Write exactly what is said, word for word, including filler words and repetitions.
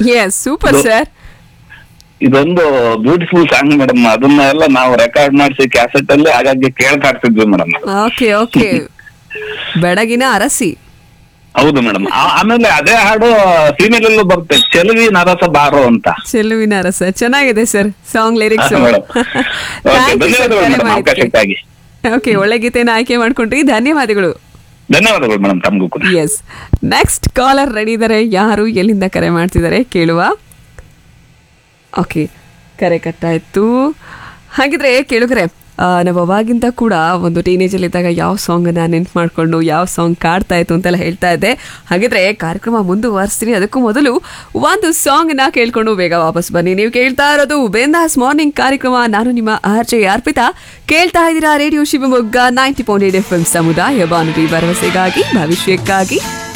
Yes super sir. ಇದೊಂದು beautiful song madam. ಅದನ್ನ ಎಲ್ಲ ನಾವು ರೆಕಾರ್ಡ್ ಮಾಡಿಸಿ ಕ್ಯಾಸೆಟ್ ಅಲ್ಲಿ ಹಾಗಾಗಿ ಕೇಳ್ತಾ ಇರ್ತಿದ್ವಿ ಮೇಡಮ್. ಓಕೆ ಓಕೆ ಬೆಡಗಿನ ಅರಸಿ. ಹೌದು ಮೇಡಮ್. ಆಮೇಲೆ ಅದೇ ಹಾಡು ಫೀಮೇಲ್ ಅಲ್ಲೂ ಬರುತ್ತೆ, ಚೆಲುವಿ ನರಸ ಬಾರೋ ಅಂತ. ಚೆಲುವಿನ ರಸ ಚೆನ್ನಾಗಿದೆ ಸರ್ ಸಾಂಗ್ ಲಿರಿಕ್ಸ್. ಓಕೆ ಒಳ್ಳೆ ಗೀತೆನ ಆಯ್ಕೆ ಮಾಡ್ಕೊಂಡ್ರಿ, ಧನ್ಯವಾದಗಳು. ಧನ್ಯವಾದಗಳು ಮೇಡಮ್ ತಮಗೂ ಕೂಡ. ಎಸ್ ನೆಕ್ಸ್ಟ್ ಕಾಲರ್ ರೆಡಿ ಇದ್ದಾರೆ. ಯಾರು ಎಲ್ಲಿಂದ ಕರೆ ಮಾಡ್ತಿದ್ದಾರೆ ಕೇಳುವ. ಓಕೆ ಕರೆ ಕಟ್ಟಾಯ್ತು. ಹಾಗಿದ್ರೆ ಕೇಳುಗರೆ, ನಾವು ಅವಾಗಿಂದ ಕೂಡ ಒಂದು ಟೀನೇಜಲ್ಲಿ ಇದ್ದಾಗ ಯಾವ ಸಾಂಗನ್ನ ನೆನ್ಪು ಮಾಡಿಕೊಂಡು ಯಾವ ಸಾಂಗ್ ಕಾಡ್ತಾ ಇತ್ತು ಅಂತೆಲ್ಲ ಹೇಳ್ತಾ ಇದ್ದೆ. ಹಾಗಿದ್ರೆ ಕಾರ್ಯಕ್ರಮ ಮುಂದುವರಿಸ್ತೀನಿ. ಅದಕ್ಕೂ ಮೊದಲು ಒಂದು ಸಾಂಗ್ನ ಕೇಳ್ಕೊಂಡು ಬೇಗ ವಾಪಸ್ ಬನ್ನಿ. ನೀವು ಕೇಳ್ತಾ ಇರೋದು ಬಿಂದಾಸ್ ಮಾರ್ನಿಂಗ್ ಕಾರ್ಯಕ್ರಮ. ನಾನು ನಿಮ್ಮ ಆರ್ ಜೆ ಅರ್ಪಿತಾ. ಕೇಳ್ತಾ ಇದ್ದೀರಾ radio Shivamogga ninety point eight F M ಸಮುದಾಯ ಬಾನುಲಿ, ಭರವಸೆಗಾಗಿ ಭವಿಷ್ಯಕ್ಕಾಗಿ